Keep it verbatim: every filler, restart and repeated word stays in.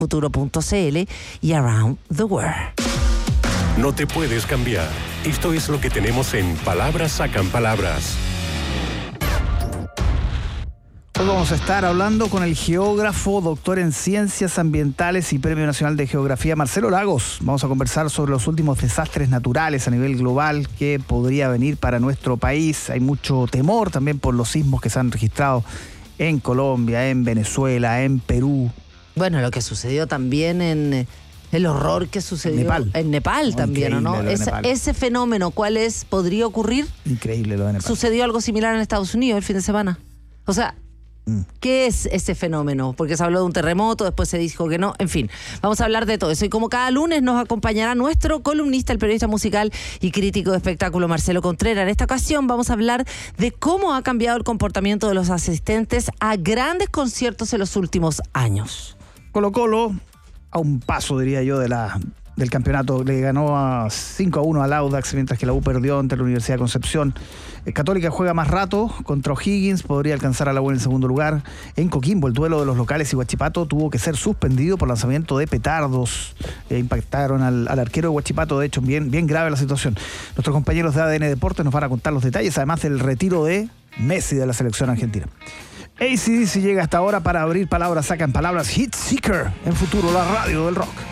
futuro punto c l y Around the World. No te puedes cambiar. Esto es lo que tenemos en Palabras Sacan Palabras. Hoy vamos a estar hablando con el geógrafo, doctor en Ciencias Ambientales y Premio Nacional de Geografía, Marcelo Lagos. Vamos a conversar sobre los últimos desastres naturales a nivel global que podría venir para nuestro país. Hay mucho temor también por los sismos que se han registrado en Colombia, en Venezuela, en Perú. Bueno, lo que sucedió también en... El horror que sucedió Nepal. en Nepal Oh, también, ¿no? de Ese, Nepal. ese fenómeno, ¿cuál es? ¿Podría ocurrir? Increíble lo de Nepal. Sucedió algo similar en Estados Unidos el fin de semana. O sea, mm. ¿qué es ese fenómeno? Porque se habló de un terremoto, después se dijo que no. En fin, vamos a hablar de todo eso. Y como cada lunes nos acompañará nuestro columnista, el periodista musical y crítico de espectáculo, Marcelo Contreras. En esta ocasión vamos a hablar de cómo ha cambiado el comportamiento de los asistentes a grandes conciertos en los últimos años. Colo Colo, a un paso, diría yo, de la... del campeonato, le ganó a cinco a uno al Audax, mientras que la U perdió ante la Universidad de Concepción. El Católica juega más rato contra O'Higgins, podría alcanzar a la U en segundo lugar. En Coquimbo, el duelo de los locales y Huachipato tuvo que ser suspendido por lanzamiento de petardos. Eh, impactaron al, al arquero de Huachipato, de hecho, bien, bien grave la situación. Nuestros compañeros de A D N Deportes nos van a contar los detalles, además del retiro de Messi de la selección argentina. A C D C llega hasta ahora para abrir Palabras Sacan Palabras, Hit Seeker, en Futuro, la radio del rock.